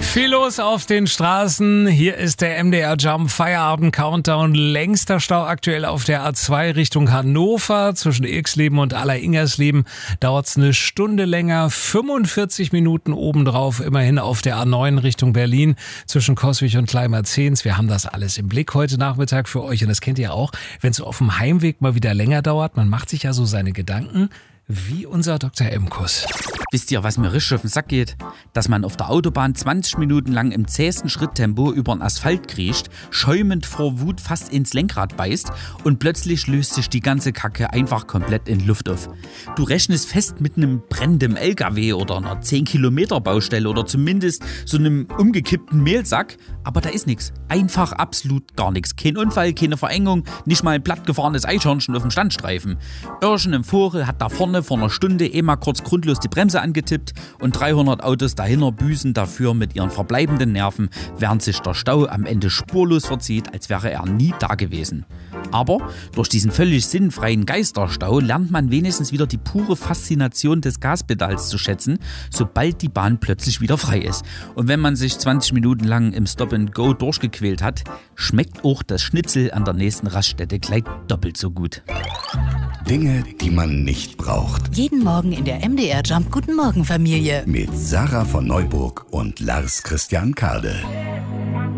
Viel los auf den Straßen. Hier ist der MDR Jump Feierabend Countdown. Längster Stau aktuell auf der A2 Richtung Hannover. Zwischen Ilksleben und Aller-Ingersleben dauert es eine Stunde länger. 45 Minuten obendrauf. Immerhin auf der A9 Richtung Berlin. Zwischen Coswig und Kleinmerzens. Wir haben das alles im Blick heute Nachmittag für euch. Und das kennt ihr auch, wenn es so auf dem Heimweg mal wieder länger dauert. Man macht sich ja so seine Gedanken. Wie unser Dr. Emkus. Wisst ihr, was mir richtig auf den Sack geht? Dass man auf der Autobahn 20 Minuten lang im zähesten Schritttempo über den Asphalt kriecht, schäumend vor Wut fast ins Lenkrad beißt und plötzlich löst sich die ganze Kacke einfach komplett in Luft auf. Du rechnest fest mit einem brennenden LKW oder einer 10-Kilometer-Baustelle oder zumindest so einem umgekippten Mehlsack, aber da ist nichts. Einfach absolut gar nichts. Kein Unfall, keine Verengung, nicht mal ein plattgefahrenes Eichhörnchen auf dem Standstreifen. Irrchen im Vogel hat da vorne vor einer Stunde mal kurz grundlos die Bremse angetippt und 300 Autos dahinter büßen dafür mit ihren verbleibenden Nerven, während sich der Stau am Ende spurlos verzieht, als wäre er nie da gewesen. Aber durch diesen völlig sinnfreien Geisterstau lernt man wenigstens wieder die pure Faszination des Gaspedals zu schätzen, sobald die Bahn plötzlich wieder frei ist. Und wenn man sich 20 Minuten lang im Stop-and-Go durchgequält hat, schmeckt auch das Schnitzel an der nächsten Raststätte gleich doppelt so gut. Dinge, die man nicht braucht. Jeden Morgen in der MDR Jump Guten Morgen Familie. Mit Sarah von Neuburg und Lars Christian Kade.